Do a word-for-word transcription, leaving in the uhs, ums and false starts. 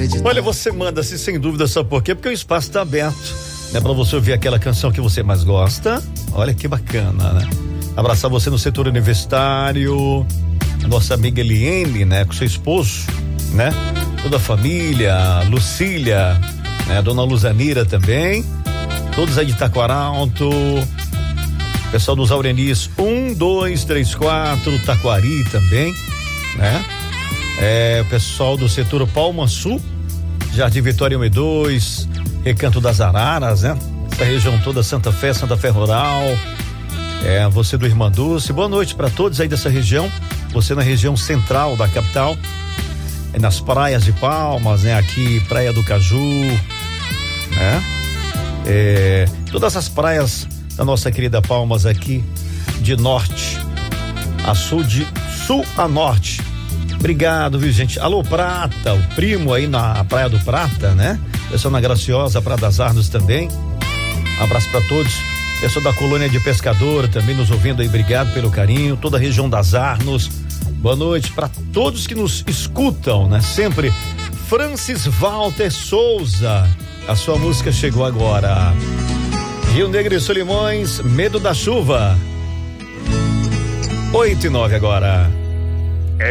acreditar. Olha, você manda-se sem dúvida, sabe por quê? Porque o espaço está aberto, né? Pra você ouvir aquela canção que você mais gosta. Olha que bacana, né? Abraçar você no setor universitário, a nossa amiga Eliene, né? Com seu esposo, né? Toda a família, Lucília, né? A dona Luzanira também, todos aí de Taquaralto, pessoal dos Aurenis um, dois, três, quatro, Taquari também, né? É, o pessoal do setor Palma Sul, Jardim Vitória um e dois, Recanto das Araras, né? Essa região toda, Santa Fé, Santa Fé Rural, é, você do Irmã Dulce, boa noite para todos aí dessa região, você na região central da capital, é, nas praias de Palmas, né? Aqui, Praia do Caju, né? É, todas as praias da nossa querida Palmas aqui, de norte a sul, de sul a norte. Obrigado, viu, gente? Alô, Prata, o primo aí na Praia do Prata, né? Pessoal na Graciosa, Praia das Arnos também. Um abraço para todos. Pessoal da colônia de pescador também nos ouvindo aí, obrigado pelo carinho. Toda a região das Arnos. Boa noite para todos que nos escutam, né? Sempre. Francis Walter Souza, a sua música chegou agora. Rio Negro e Solimões, Medo da Chuva. Oito e nove agora.